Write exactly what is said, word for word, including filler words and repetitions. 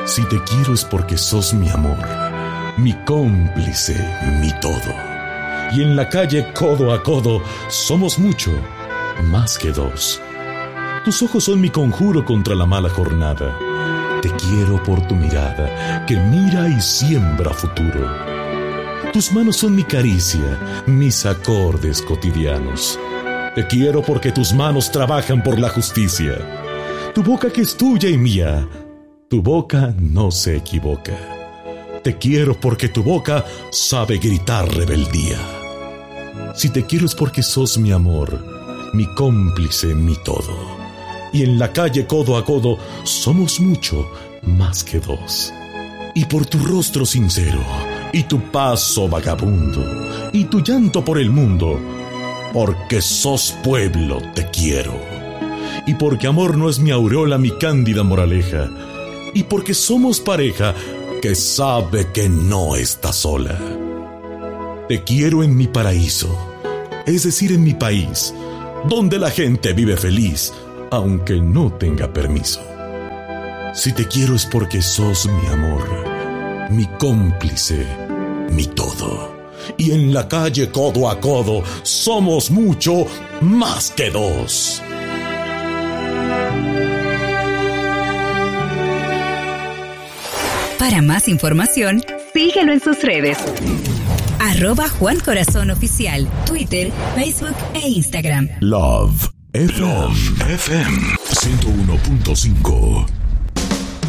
Si te quiero es porque sos mi amor, mi cómplice, mi todo. Y en la calle codo a codo somos mucho, más que dos. Tus ojos son mi conjuro contra la mala jornada. Te quiero por tu mirada, que mira y siembra futuro. Tus manos son mi caricia, mis acordes cotidianos. Te quiero porque tus manos trabajan por la justicia. Tu boca que es tuya y mía, tu boca no se equivoca. Te quiero porque tu boca sabe gritar rebeldía. Si te quiero es porque sos mi amor, mi cómplice, mi todo. Y en la calle codo a codo somos mucho, más que dos. Y por tu rostro sincero, y tu paso vagabundo, y tu llanto por el mundo, porque sos pueblo te quiero. Y porque amor no es mi aureola, mi cándida moraleja. Y porque somos pareja que sabe que no está sola. Te quiero en mi paraíso, es decir, en mi país, donde la gente vive feliz, aunque no tenga permiso. Si te quiero es porque sos mi amor, mi cómplice, mi todo. Y en la calle codo a codo somos mucho, más que dos. Para más información, síguelo en sus redes. Arroba Juan Corazón Oficial, Twitter, Facebook e Instagram. Love F M ciento uno punto cinco.